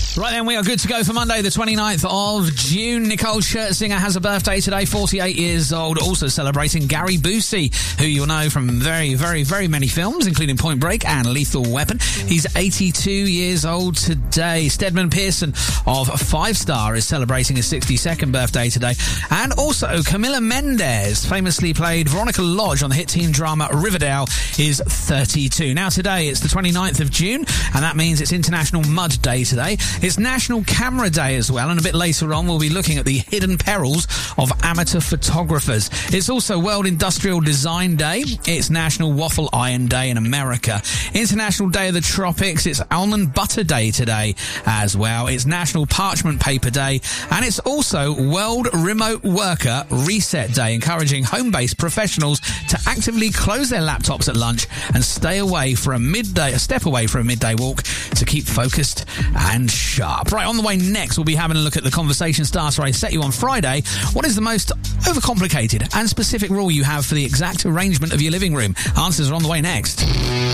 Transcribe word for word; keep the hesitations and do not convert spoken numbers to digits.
Right then, we are good to go for Monday, the twenty-ninth of June. Nicole Scherzinger has a birthday today, forty-eight years old. Also celebrating Gary Busey, who you'll know from very, very, very many films, including Point Break and Lethal Weapon. He's eighty-two years old today. Stedman Pearson of Five Star is celebrating his sixty-second birthday today. And also Camila Mendes, famously played Veronica Lodge on the hit teen drama Riverdale, is thirty-two. Now today, it's the twenty-ninth of June, and that means it's International Mud Day today. It's National Camera Day as well, and a bit later on we'll be looking at the hidden perils of amateur photographers. It's also World Industrial Design Day. It's National Waffle Iron Day in America. International Day of the Tropics. It's Almond Butter Day today as well. It's National Parchment Paper Day, and it's also World Remote Worker Reset Day, encouraging home-based professionals to actively close their laptops at lunch and stay away for a midday, a step away for a midday walk to keep focused and sharp. Right, on the way next, we'll be having a look at the conversation starter I set you on Friday. What is the most overcomplicated and specific rule you have for the exact arrangement of your living room? Answers are on the way next.